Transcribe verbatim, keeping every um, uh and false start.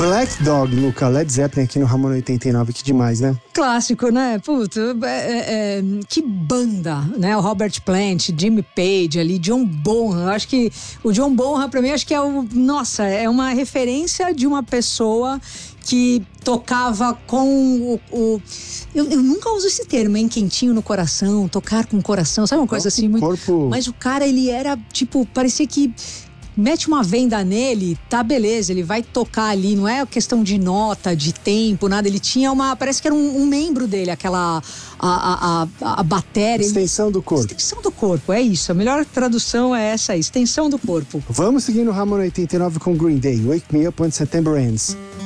Black Dog, Luca, Led Zeppelin aqui no Ramona oitenta e nove, que demais, né? Clássico, né? Puta, é, é, que banda, né? O Robert Plant, Jimmy Page ali, John Bonham. Eu acho que o John Bonham, pra mim, acho que é o... Nossa, é uma referência de uma pessoa que tocava com o... o eu, eu nunca uso esse termo, hein? Quentinho no coração, tocar com o coração. Sabe uma coisa assim? Muito, corpo... Mas o cara, ele era, tipo, parecia que... Mete uma venda nele, tá beleza, ele vai tocar ali, não é questão de nota, de tempo, nada, ele tinha uma, parece que era um, um membro dele, aquela, a, a, a, a bateria. Extensão do corpo. Extensão do corpo, é isso, a melhor tradução é essa aí, extensão do corpo. Vamos seguir no Ramona oitenta e nove com Green Day, Wake Me Up When September Ends.